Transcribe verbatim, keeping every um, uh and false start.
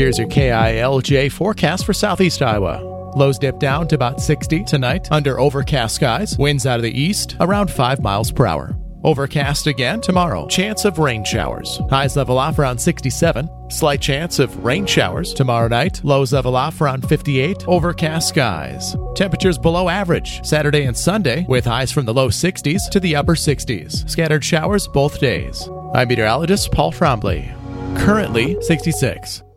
Here's your K I L J forecast for southeast Iowa. Lows dip down to about sixty tonight under overcast skies. Winds out of the east around five miles per hour. Overcast again tomorrow. Chance of rain showers. Highs level off around sixty-seven. Slight chance of rain showers tomorrow night. Lows level off around fifty-eight. Overcast skies. Temperatures below average Saturday and Sunday with highs from the low sixties to the upper sixties. Scattered showers both days. I'm meteorologist Paul Frombley. Currently sixty-six.